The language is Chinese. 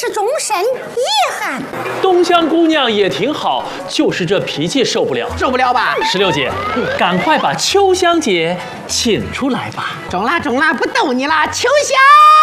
是终身遗憾。 东乡姑娘也挺好，就是这脾气受不了。 受不了吧 ？16姐，赶快把秋香姐请出来吧。 中啦，不逗你啦，秋香。